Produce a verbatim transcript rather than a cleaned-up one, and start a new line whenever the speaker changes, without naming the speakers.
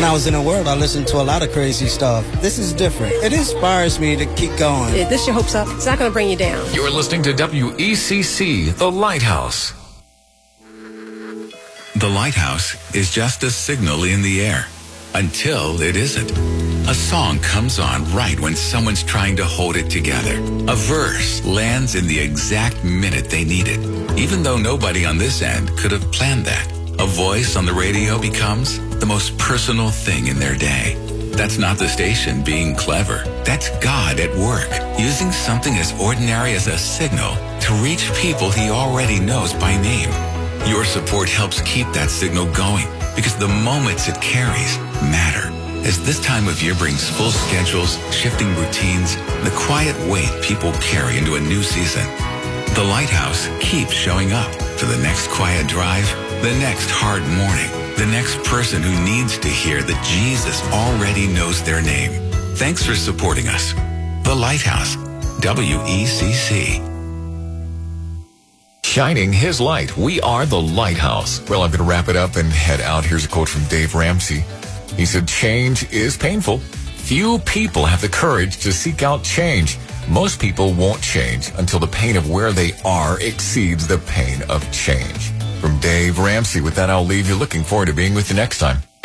I was in the world, I listened to a lot of crazy stuff. This is different. It inspires me to keep going.
If this your hopes up, it's not going to bring you down.
You're listening to W E C C, The Lighthouse.
The lighthouse is just a signal in the air until it isn't. A song comes on right when someone's trying to hold it together. A verse lands in the exact minute they need it, even though nobody on this end could have planned that. A voice on the radio becomes the most personal thing in their day. That's not the station being clever. That's God at work, using something as ordinary as a signal to reach people he already knows by name. Your support helps keep that signal going because the moments it carries matter. As this time of year brings full schedules, shifting routines, the quiet weight people carry into a new season, the Lighthouse keeps showing up for the next quiet drive, the next hard morning, the next person who needs to hear that Jesus already knows their name. Thanks for supporting us. The Lighthouse, W E C C.
Shining his light. We are the Lighthouse. Well, I'm going to wrap it up and head out. Here's a quote from Dave Ramsey. He said, change is painful. Few people have the courage to seek out change. Most people won't change until the pain of where they are exceeds the pain of change. From Dave Ramsey. With that, I'll leave you. Looking forward to being with you next time.